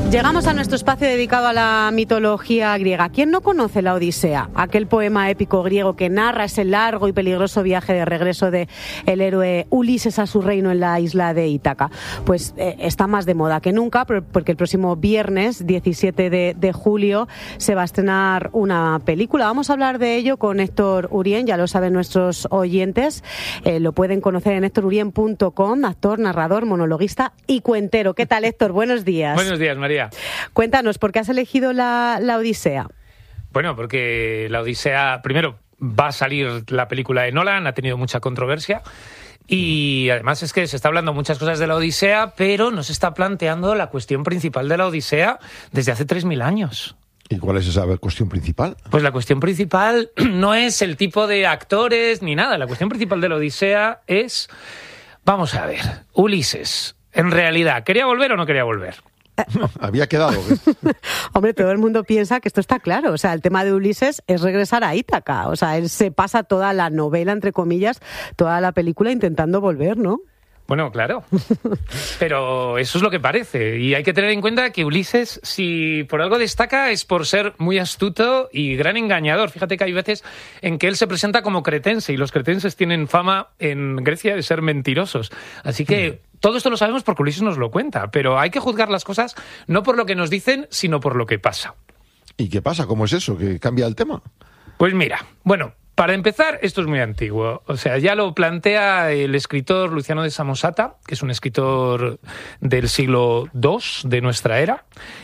Llegamos a nuestro espacio dedicado a la mitología griega. ¿Quién no conoce la Odisea? Aquel poema épico griego que narra ese largo y peligroso viaje de regreso del héroe Ulises a su reino en la isla de Ítaca. Pues está más de moda que nunca, porque el próximo viernes 17 de julio se va a estrenar una película. Vamos a hablar de ello con Héctor Urien, ya lo saben nuestros oyentes. Lo pueden conocer en héctorurien.com, actor, narrador, monologuista y cuentero. ¿Qué tal, Héctor? Buenos días. Buenos días, María. Cuéntanos, ¿por qué has elegido la Odisea? Bueno, porque la Odisea, primero, va a salir la película de Nolan, ha tenido mucha controversia, y además es que se está hablando muchas cosas de la Odisea, pero no se está planteando la cuestión principal de la Odisea desde hace 3000 años. ¿Y cuál es esa cuestión principal? Pues la cuestión principal no es el tipo de actores ni nada, la cuestión principal de la Odisea es, vamos a ver, Ulises, en realidad, ¿quería volver o no quería volver? Había quedado. Hombre, todo el mundo piensa que esto está claro. O sea, el tema de Ulises es regresar a Ítaca. O sea, él se pasa toda la novela, entre comillas, toda la película intentando volver, ¿no? Bueno, claro, pero eso es lo que parece, y hay que tener en cuenta que Ulises, si por algo destaca, es por ser muy astuto y gran engañador. Fíjate que hay veces en que él se presenta como cretense, y los cretenses tienen fama en Grecia de ser mentirosos. Así que todo esto lo sabemos porque Ulises nos lo cuenta, pero hay que juzgar las cosas no por lo que nos dicen, sino por lo que pasa. ¿Y qué pasa? ¿Cómo es eso? ¿Que cambia el tema? Pues mira, bueno, para empezar, esto es muy antiguo. O sea, ya lo plantea el escritor Luciano de Samosata, que es un escritor del siglo II de nuestra era.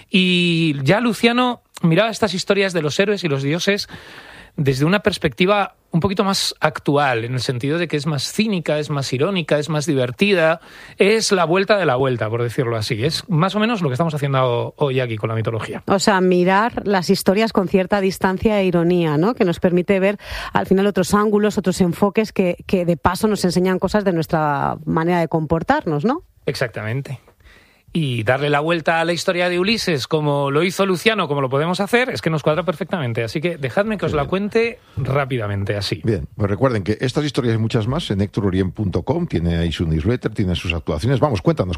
Y ya Luciano miraba estas historias de los héroes y los dioses desde una perspectiva un poquito más actual, en el sentido de que es más cínica, es más irónica, es más divertida, es la vuelta de la vuelta, por decirlo así. Es más o menos lo que estamos haciendo hoy aquí con la mitología. O sea, mirar las historias con cierta distancia e ironía, ¿no? Que nos permite ver al final otros ángulos, otros enfoques que de paso nos enseñan cosas de nuestra manera de comportarnos, ¿no? Exactamente. Y darle la vuelta a la historia de Ulises, como lo hizo Luciano, como lo podemos hacer, es que nos cuadra perfectamente. Así que dejadme que os la cuente rápidamente, así. Bien, pues recuerden que estas historias y muchas más en héctorurien.com, tiene ahí su newsletter, tiene sus actuaciones. Vamos, cuéntanos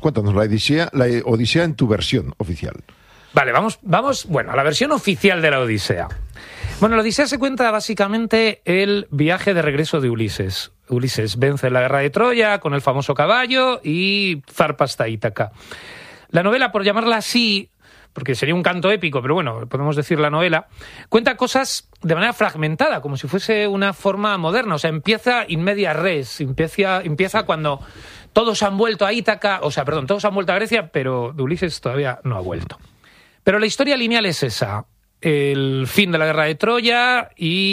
la Odisea en tu versión oficial. Vale, vamos, bueno, a la versión oficial de la Odisea. Bueno, la Odisea se cuenta básicamente el viaje de regreso de Ulises. Ulises vence la guerra de Troya con el famoso caballo y zarpa hasta Ítaca. La novela, por llamarla así, porque sería un canto épico, pero bueno, podemos decir la novela, cuenta cosas de manera fragmentada, como si fuese una forma moderna. O sea, empieza in media res, empieza cuando todos han vuelto a Ítaca, todos han vuelto a Grecia, pero de Ulises todavía no ha vuelto. Pero la historia lineal es esa, el fin de la guerra de Troya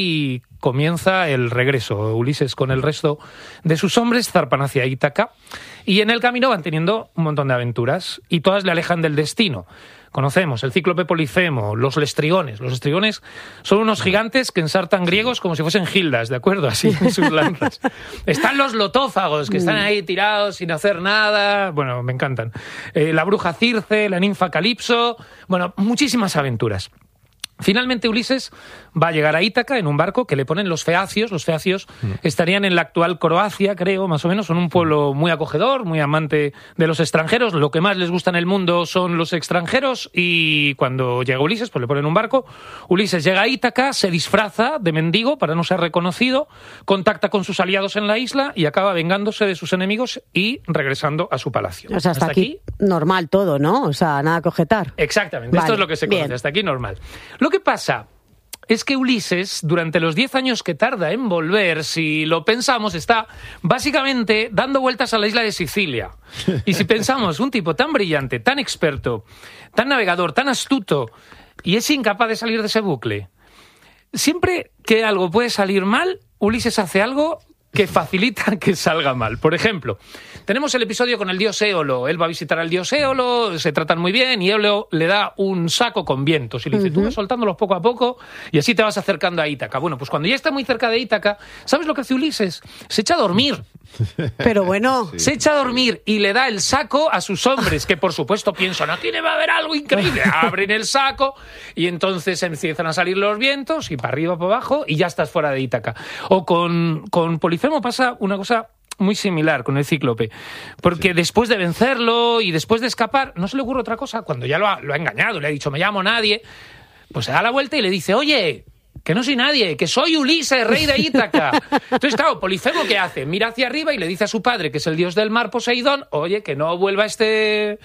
y comienza el regreso. Ulises con el resto de sus hombres zarpan hacia Ítaca y en el camino van teniendo un montón de aventuras y todas le alejan del destino. Conocemos el cíclope Polifemo, los lestrigones. Los lestrigones son unos gigantes que ensartan griegos como si fuesen gildas, ¿de acuerdo? Así en sus lanzas. Están los lotófagos, que están ahí tirados sin hacer nada. Bueno, me encantan. La bruja Circe, la ninfa Calipso. Bueno, muchísimas aventuras. Finalmente Ulises va a llegar a Ítaca en un barco que le ponen los feacios. Los feacios estarían en la actual Croacia, creo, más o menos. Son un pueblo muy acogedor, muy amante de los extranjeros. Lo que más les gusta en el mundo son los extranjeros. Y cuando llega Ulises, pues le ponen un barco. Ulises llega a Ítaca, se disfraza de mendigo para no ser reconocido, contacta con sus aliados en la isla y acaba vengándose de sus enemigos y regresando a su palacio. O sea, hasta aquí normal todo, ¿no? O sea, nada que objetar. Exactamente, vale, esto es lo que se conoce, hasta aquí normal. Lo que pasa es que Ulises, durante los 10 años que tarda en volver, si lo pensamos, está básicamente dando vueltas a la isla de Sicilia. Y si pensamos, un tipo tan brillante, tan experto, tan navegador, tan astuto, y es incapaz de salir de ese bucle. Siempre que algo puede salir mal, Ulises hace algo que facilita que salga mal. Por ejemplo, tenemos el episodio con el dios Éolo. Él va a visitar al dios Éolo, se tratan muy bien y Éolo le da un saco con vientos y le dice, tú vas soltándolos poco a poco y así te vas acercando a Ítaca. Bueno, pues cuando ya está muy cerca de Ítaca, ¿sabes lo que hace Ulises? Se echa a dormir. Pero bueno, sí. Se echa a dormir y le da el saco a sus hombres, que por supuesto piensan, aquí va a haber algo increíble. Abren el saco y entonces empiezan a salir los vientos y para arriba, para abajo y ya estás fuera de Ítaca. O con Polifemo pasa una cosa muy similar con el cíclope, porque después de vencerlo y después de escapar, no se le ocurre otra cosa, cuando ya lo ha engañado, le ha dicho, me llamo nadie, pues se da la vuelta y le dice, oye, que no soy nadie, que soy Ulises, rey de Ítaca. Entonces, claro, Polifemo, ¿qué hace? Mira hacia arriba y le dice a su padre, que es el dios del mar, Poseidón, oye, que no vuelva este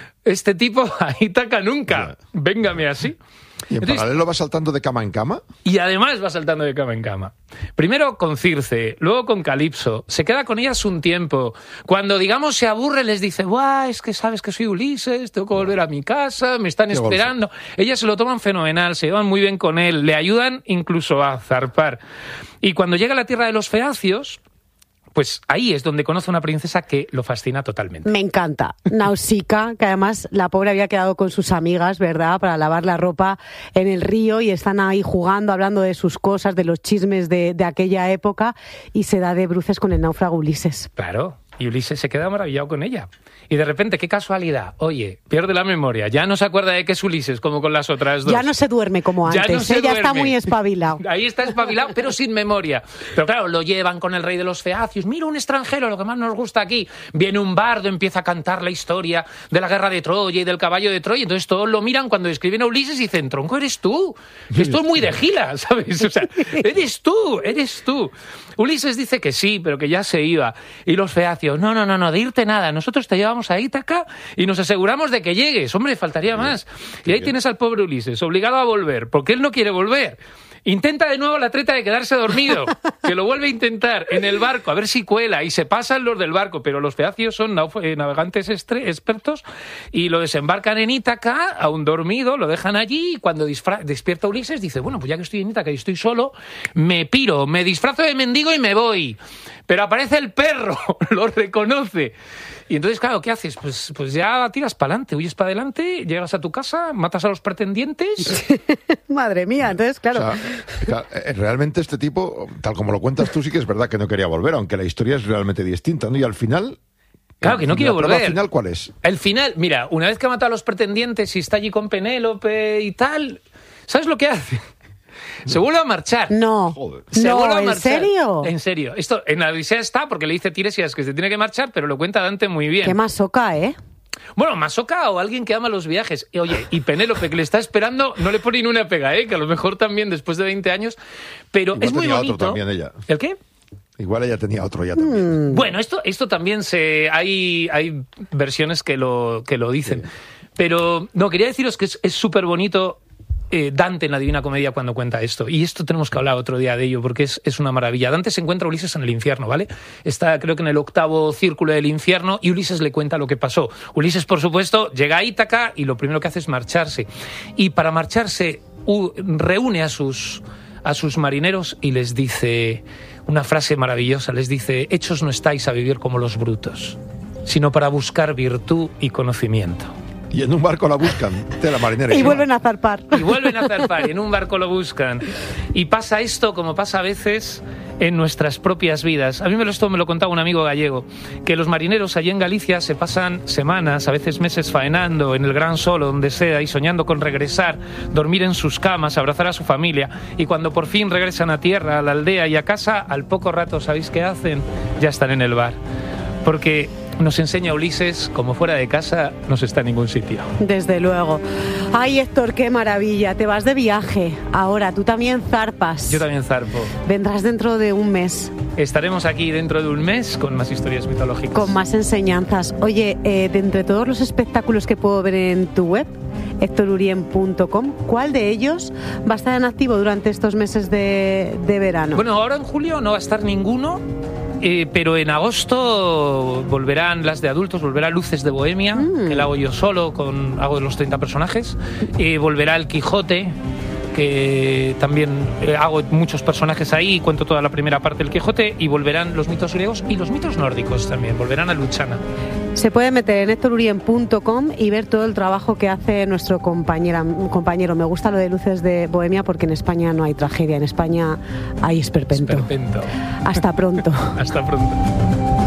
tipo a Ítaca nunca. Véngame así. ¿Y en paralelo va saltando de cama en cama? Y además va saltando de cama en cama. Primero con Circe, luego con Calipso. Se queda con ellas un tiempo. Cuando, digamos, se aburre, les dice, ¡buah, es que sabes que soy Ulises, tengo que volver a mi casa, me están esperando! Ellas se lo toman fenomenal, se llevan muy bien con él, le ayudan incluso a zarpar. Y cuando llega a la tierra de los feacios, pues ahí es donde conoce a una princesa que lo fascina totalmente. Me encanta. Nausicaa, que además la pobre había quedado con sus amigas, ¿verdad?, para lavar la ropa en el río y están ahí jugando, hablando de sus cosas, de los chismes de aquella época, y se da de bruces con el náufrago Ulises. Claro. Y Ulises se queda maravillado con ella. Y de repente, qué casualidad. Oye, pierde la memoria. Ya no se acuerda de que es Ulises, como con las otras dos. Ya no se duerme como antes. Ya está muy espabilado. Ahí está espabilado, pero sin memoria. Pero claro, lo llevan con el rey de los feacios. Mira, un extranjero, lo que más nos gusta aquí. Viene un bardo, empieza a cantar la historia de la guerra de Troya y del caballo de Troya. Entonces todos lo miran cuando describen a Ulises y dicen, tronco, eres tú. Esto es muy de Gila, ¿sabes? O sea, eres tú. Ulises dice que sí, pero que ya se iba. Y los feacios, no, de irte nada. Nosotros te llevamos a Ítaca y nos aseguramos de que llegues. Hombre, faltaría más. Y ahí tienes al pobre Ulises, obligado a volver, porque él no quiere volver. Intenta de nuevo la treta de quedarse dormido, que lo vuelve a intentar en el barco, a ver si cuela, y se pasan los del barco, pero los feacios son navegantes expertos y lo desembarcan en Ítaca, aún dormido, lo dejan allí, y cuando despierta Ulises dice, bueno, pues ya que estoy en Ítaca y estoy solo, me piro, me disfrazo de mendigo y me voy. Pero aparece el perro, lo reconoce. Y entonces, claro, ¿qué haces? Pues ya tiras para adelante, huyes para adelante, llegas a tu casa, matas a los pretendientes. Madre mía, entonces, claro. O sea, realmente este tipo, tal como lo cuentas tú, sí que es verdad que no quería volver, aunque la historia es realmente distinta, ¿no? Y al final... Claro, que no quiere volver. ¿El final cuál es? El final, mira, una vez que ha matado a los pretendientes y está allí con Penélope y tal, ¿sabes lo que hace? Se vuelve a marchar. No. Joder. Se vuelve a ¿en marchar. serio? En serio. Esto en la Odisea está porque le dice Tiresias que se tiene que marchar, pero lo cuenta Dante muy bien. Qué masoca, ¿eh? Bueno, masoca o alguien que ama los viajes. Oye, y Penélope, que le está esperando, no le pone ni una pega, que a lo mejor también después de 20 años. Pero Igual es muy bonito. Otro también ella. ¿El qué? Igual ella tenía otro ya también. Bueno, esto también hay versiones que lo dicen. Sí. Pero no, quería deciros que es súper bonito Dante en la Divina Comedia cuando cuenta esto. Y esto tenemos que hablar otro día de ello, porque es una maravilla. Dante se encuentra a Ulises en el infierno, ¿vale? Está, creo que en el 8º círculo del infierno, y Ulises le cuenta lo que pasó. Ulises, por supuesto, llega a Ítaca y lo primero que hace es marcharse. Y para marcharse reúne a sus marineros y les dice una frase maravillosa. Les dice, hechos no estáis a vivir como los brutos, sino para buscar virtud y conocimiento. Y en un barco la buscan, de la marinera. Y vuelven a zarpar. Y vuelven a zarpar, y en un barco lo buscan. Y pasa esto como pasa a veces en nuestras propias vidas. A mí esto me lo contaba un amigo gallego, que los marineros allí en Galicia se pasan semanas, a veces meses faenando en el gran sol o donde sea y soñando con regresar, dormir en sus camas, abrazar a su familia, y cuando por fin regresan a tierra, a la aldea y a casa, al poco rato, ¿sabéis qué hacen? Ya están en el bar. Porque nos enseña Ulises, como fuera de casa no se está en ningún sitio. Desde luego. Ay, Héctor, qué maravilla. Te vas de viaje. Ahora, tú también zarpas. Yo también zarpo. Vendrás dentro de un mes. Estaremos aquí dentro de un mes con más historias mitológicas. Con más enseñanzas. Oye, de entre todos los espectáculos que puedo ver en tu web, hectorurien.com, ¿cuál de ellos va a estar en activo durante estos meses de verano? Bueno, ahora en julio no va a estar ninguno. Pero en agosto volverán las de adultos, volverá Luces de Bohemia, que la hago yo solo, hago de los 30 personajes, volverá El Quijote, que también hago muchos personajes ahí, cuento toda la primera parte del Quijote, y volverán los mitos griegos y los mitos nórdicos también, volverán a Luchana. Se puede meter en hectorurien.com y ver todo el trabajo que hace nuestro compañero. Me gusta lo de Luces de Bohemia porque en España no hay tragedia, en España hay esperpento. Esperpento. Hasta pronto. Hasta pronto.